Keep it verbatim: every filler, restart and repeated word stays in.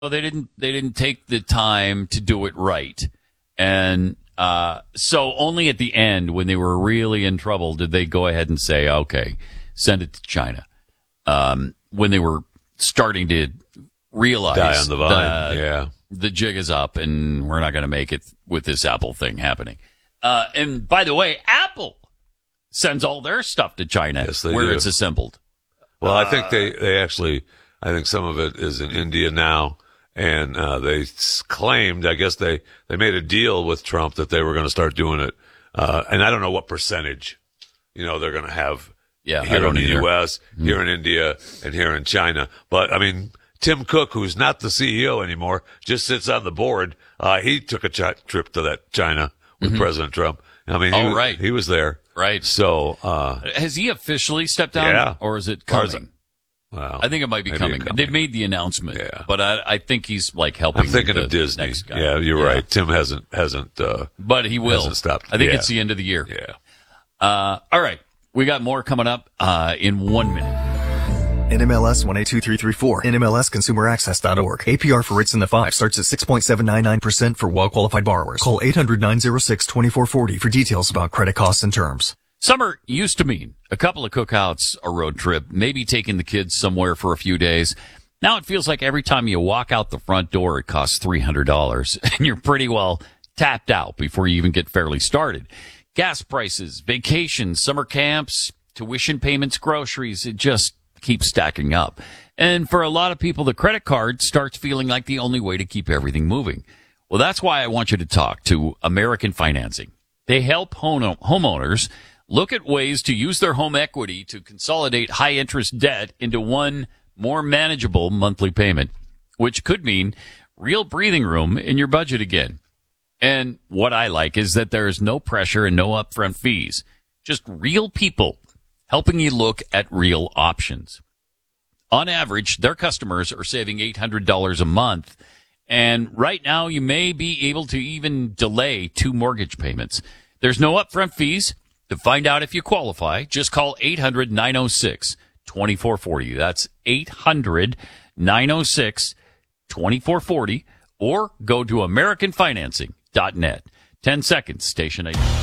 Well, they didn't. They didn't take the time to do it right, and uh, so only at the end, when they were really in trouble, did they go ahead and say, "Okay, send it to China." Um, when they were starting to realize Die on the vine. the, yeah, the jig is up, and we're not going to make it with this Apple thing happening. Uh, and by the way, Apple sends all their stuff to China, yes, they where do. it's assembled. Well, I think they, they actually, I think some of it is in India now. And uh, they claimed, I guess they, they made a deal with Trump that they were going to start doing it. Uh, and I don't know what percentage, you know, they're going to have Yeah, here I don't in the either. U S, mm-hmm. here in India, and here in China. But, I mean, Tim Cook, who's not the C E O anymore, just sits on the board. Uh, he took a ch- trip to that China with mm-hmm. President Trump. I mean, he, oh, was, right. he was there. Right. So, uh, has he officially stepped down? Yeah. Or is it coming? Well, I think it might be coming. coming. They've made the announcement, yeah. but I, I think he's like helping. I'm thinking the of Disney. Next guy. Yeah, you're yeah. right. Tim hasn't hasn't. Uh, but he will. Hasn't stopped. I think yeah. it's the end of the year. Yeah. Uh, all right, we got more coming up uh, in one minute. N M L S one eight two three three four, N M L S consumer access dot org. A P R for rates in the five starts at six point seven nine nine percent for well-qualified borrowers. Call eight hundred nine oh six two four four oh for details about credit costs and terms. Summer used to mean a couple of cookouts, a road trip, maybe taking the kids somewhere for a few days. Now it feels like every time you walk out the front door, it costs three hundred dollars, and you're pretty well tapped out before you even get fairly started. Gas prices, vacations, summer camps, tuition payments, groceries, it just keeps stacking up. And for a lot of people, the credit card starts feeling like the only way to keep everything moving. Well, that's why I want you to talk to American Financing. They help home- homeowners look at ways to use their home equity to consolidate high-interest debt into one more manageable monthly payment, which could mean real breathing room in your budget again. And what I like is that there is no pressure and no upfront fees, just real people helping you look at real options. On average, their customers are saving eight hundred dollars a month, and right now you may be able to even delay two mortgage payments. There's no upfront fees. To find out if you qualify, just call eight hundred nine oh six two four four oh. That's eight hundred nine oh six two four four oh, or go to american financing dot net. Ten seconds, station eight.